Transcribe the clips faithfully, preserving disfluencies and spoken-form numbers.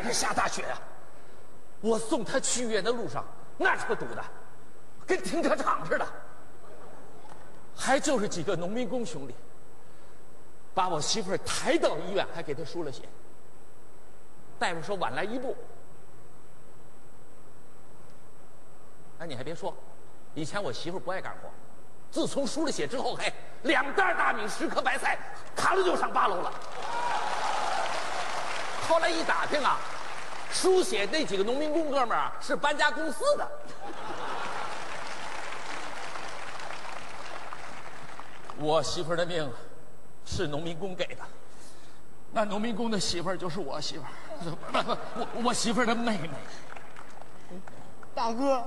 天下大雪呀、啊，我送她去医院的路上，那车堵的，跟停车场似的。还就是几个农民工兄弟，把我媳妇儿抬到医院，还给她输了血。大夫说晚来一步。哎，你还别说，以前我媳妇儿不爱干活，自从输了血之后，嘿，两袋大米，十颗白菜，咔了就上八楼了。后来一打听啊，输血那几个农民工哥们儿啊，是搬家公司的。我媳妇儿的命是农民工给的，那农民工的媳妇儿就是我媳妇儿，不不，我我媳妇儿的妹妹。 大哥，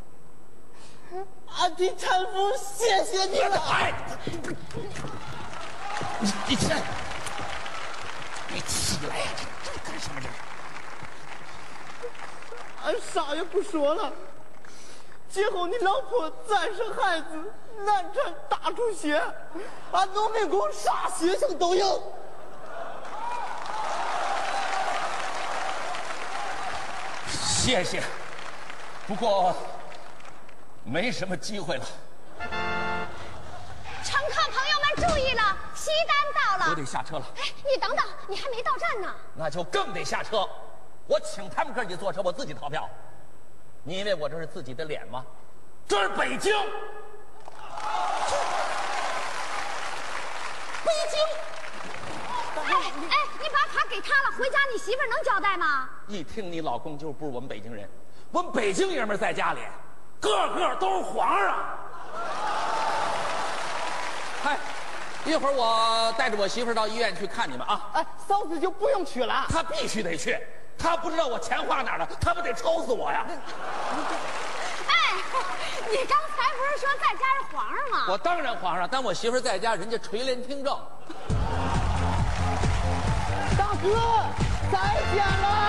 俺的产妇谢谢你了。 哎，你你起来，你起来呀！这这干什么这是？ 俺啥也不说了。今后你老婆再生孩子难产大出血，俺农民工啥血性都有。 谢谢，不过没什么机会了。 乘客朋友们注意了，西单到了。 我得下车了。 哎，你等等，你还没到站呢。 那就更得下车。我请他们哥几坐车，我自己逃票。你以为我这是自己的脸吗？这是北京，北京。 哎哎，你把卡给他了，回家你媳妇儿能交代吗？ 一听你老公就不是我们北京人，我们北京爷们在家里，个个都是皇上。嗨，一会儿我带着我媳妇儿到医院去看你们啊。 哎，嫂子就不用去了。 她必须得去，她不知道我钱花哪儿了，她不得抽死我呀！ 哎，你刚才不是说在家是皇上吗？ 我当然皇上，但我媳妇儿在家，人家垂帘听政。 大哥，再见了。